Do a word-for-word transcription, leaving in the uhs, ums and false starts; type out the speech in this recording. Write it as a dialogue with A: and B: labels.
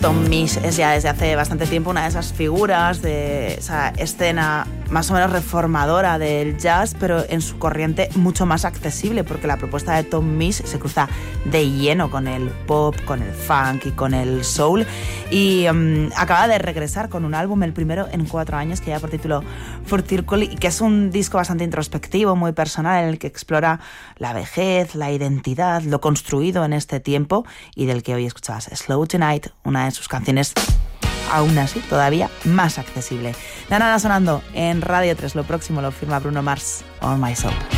A: Tom Misch es ya desde hace bastante tiempo una de esas figuras de esa escena más o menos reformadora del jazz, pero en su corriente mucho más accesible, porque la propuesta de Tom Misch se cruza de lleno con el pop, con el funk y con el soul, y um, acaba de regresar con un álbum, el primero en cuatro años, que lleva por título Full Circle, y que es un disco bastante introspectivo, muy personal, en el que explora la vejez, la identidad, lo construido en este tiempo, y del que hoy escuchabas Slow Tonight, una de sus canciones aún así todavía más accesible. Na Na Na sonando en Radio tres. Lo próximo lo firma Bruno Mars, On My Soul.